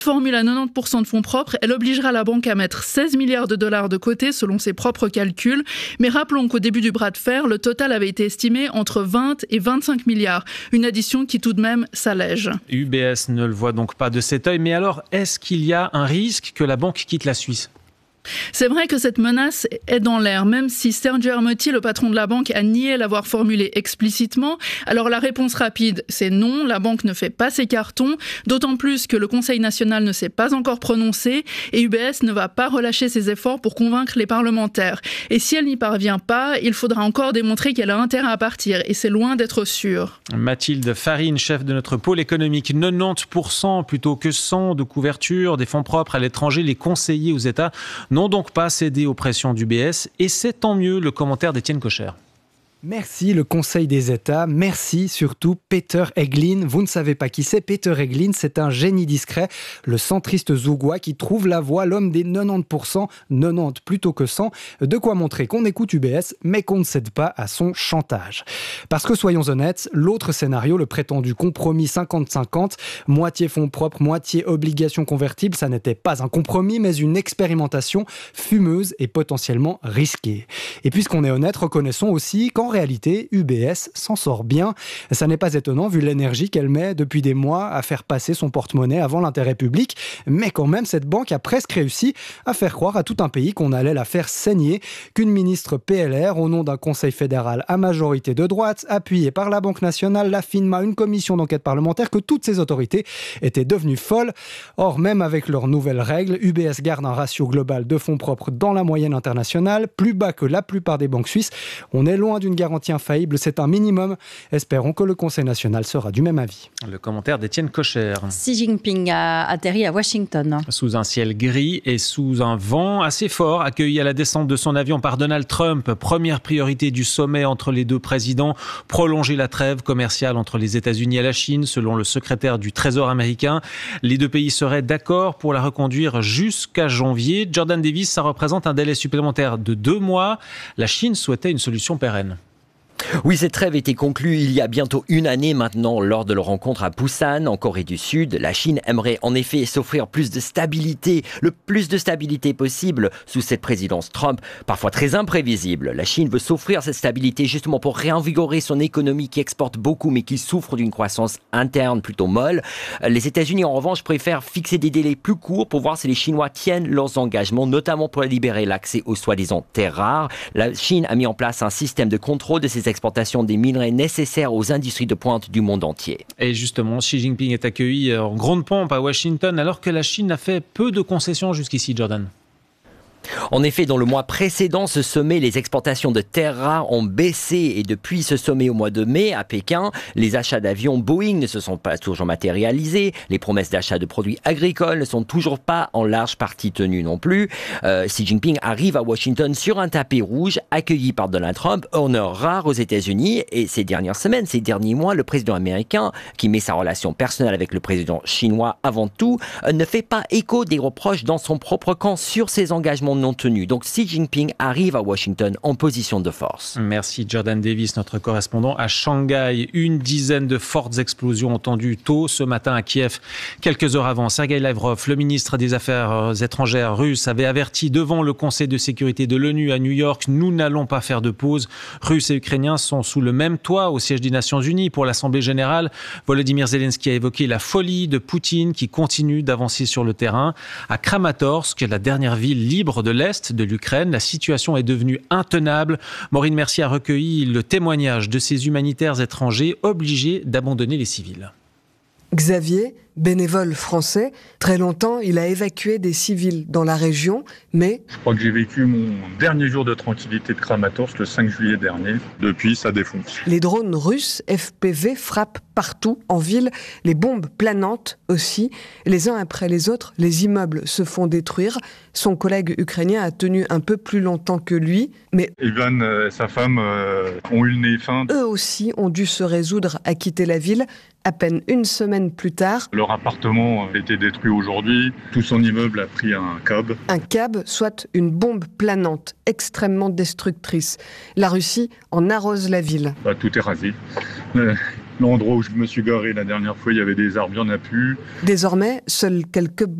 Formule à 90% de fonds propres, elle obligera la banque à mettre 16 milliards de dollars de côté selon ses propres calculs. Mais rappelons qu'au début du bras de fer, le total avait été estimé entre 20 et 25 milliards. Une addition qui tout de même s'allège. UBS ne le voit donc pas de cet œil. Mais alors, est-ce qu'il y a un risque que la banque quitte la Suisse ? C'est vrai que cette menace est dans l'air, même si Sergio Ermotti, le patron de la banque, a nié l'avoir formulée explicitement. Alors la réponse rapide, c'est non, la banque ne fait pas ses cartons, d'autant plus que le Conseil national ne s'est pas encore prononcé et UBS ne va pas relâcher ses efforts pour convaincre les parlementaires. Et si elle n'y parvient pas, il faudra encore démontrer qu'elle a intérêt à partir et c'est loin d'être sûr. Mathilde Farine, chef de notre pôle économique, 90% plutôt que 100% de couverture des fonds propres à l'étranger. Les conseillers aux États n'ont donc pas cédé aux pressions d'UBS et c'est tant mieux, le commentaire d'Étienne Kocher. Merci le Conseil des États, merci surtout Peter Eglin. Vous ne savez pas qui c'est, Peter Eglin, c'est un génie discret, le centriste zougois qui trouve la voie, l'homme des 90%, 90 plutôt que 100, de quoi montrer qu'on écoute UBS mais qu'on ne cède pas à son chantage. Parce que soyons honnêtes, l'autre scénario, le prétendu compromis 50-50, moitié fonds propres, moitié obligations convertibles, ça n'était pas un compromis mais une expérimentation fumeuse et potentiellement risquée. Et puisqu'on est honnête, reconnaissons aussi qu'en réalité, UBS s'en sort bien. Ça n'est pas étonnant vu l'énergie qu'elle met depuis des mois à faire passer son porte-monnaie avant l'intérêt public. Mais quand même, cette banque a presque réussi à faire croire à tout un pays qu'on allait la faire saigner, qu'une ministre PLR, au nom d'un conseil fédéral à majorité de droite, appuyé par la Banque nationale, la FINMA, une commission d'enquête parlementaire, que toutes ces autorités étaient devenues folles. Or, même avec leurs nouvelles règles, UBS garde un ratio global de fonds propres dans la moyenne internationale, plus bas que la plupart des banques suisses. On est loin d'une garantie infaillible, c'est un minimum. Espérons que le Conseil national sera du même avis. Le commentaire d'Étienne Kocher. Xi Jinping a atterri à Washington. Sous un ciel gris et sous un vent assez fort, accueilli à la descente de son avion par Donald Trump. Première priorité du sommet entre les deux présidents, prolonger la trêve commerciale entre les États-Unis et la Chine, selon le secrétaire du Trésor américain. Les deux pays seraient d'accord pour la reconduire jusqu'à janvier. Jordan Davis, ça représente un délai supplémentaire de 2 mois. La Chine souhaitait une solution pérenne. Oui, cette trêve était conclue il y a bientôt 1 année maintenant lors de leur rencontre à Busan, en Corée du Sud. La Chine aimerait en effet s'offrir plus de stabilité, le plus de stabilité possible sous cette présidence Trump, parfois très imprévisible. La Chine veut s'offrir cette stabilité justement pour réinvigorer son économie qui exporte beaucoup mais qui souffre d'une croissance interne plutôt molle. Les États-Unis en revanche préfèrent fixer des délais plus courts pour voir si les Chinois tiennent leurs engagements, notamment pour libérer l'accès aux soi-disant terres rares. La Chine a mis en place un système de contrôle de ses exportation des minerais nécessaires aux industries de pointe du monde entier. Et justement, Xi Jinping est accueilli en grande pompe à Washington alors que la Chine a fait peu de concessions jusqu'ici, Jordan. En effet, dans le mois précédent, ce sommet, les exportations de terres rares ont baissé et depuis ce sommet au mois de mai à Pékin, les achats d'avions Boeing ne se sont pas toujours matérialisés, les promesses d'achat de produits agricoles ne sont toujours pas en large partie tenues non plus. Xi Jinping arrive à Washington sur un tapis rouge, accueilli par Donald Trump, honneur rare aux États-Unis et ces dernières semaines, ces derniers mois, le président américain, qui met sa relation personnelle avec le président chinois avant tout, ne fait pas écho des reproches dans son propre camp sur ses engagements non tenus. Donc Xi Jinping arrive à Washington en position de force. Merci Jordan Davis, notre correspondant à Shanghai. 10 de fortes explosions entendues tôt ce matin à Kiev. Quelques heures avant, Sergei Lavrov, le ministre des Affaires étrangères russe, avait averti devant le Conseil de sécurité de l'ONU à New York: nous n'allons pas faire de pause. Russes et Ukrainiens sont sous le même toit au siège des Nations Unies pour l'Assemblée générale. Volodymyr Zelensky a évoqué la folie de Poutine qui continue d'avancer sur le terrain. À Kramatorsk, la dernière ville libre de l'Est de l'Ukraine, la situation est devenue intenable. Maureen Mercier a recueilli le témoignage de ces humanitaires étrangers obligés d'abandonner les civils. Xavier, bénévole français, très longtemps, il a évacué des civils dans la région, mais... Je crois que j'ai vécu mon dernier jour de tranquillité de Kramatorsk le 5 juillet dernier. Depuis, ça défonce. Les drones russes FPV frappent partout en ville, les bombes planantes aussi. Les uns après les autres, les immeubles se font détruire. Son collègue ukrainien a tenu un peu plus longtemps que lui, mais... Ivan et sa femme ont eu le nez fin. Eux aussi ont dû se résoudre à quitter la ville. À peine une semaine plus tard, leur appartement a été détruit aujourd'hui. Tout son immeuble a pris un cab. Un cab, soit une bombe planante, extrêmement destructrice. La Russie en arrose la ville. Tout est rasé. L'endroit où je me suis garé la dernière fois, il y avait des arbres, il n'y en a plus. Désormais, seuls quelques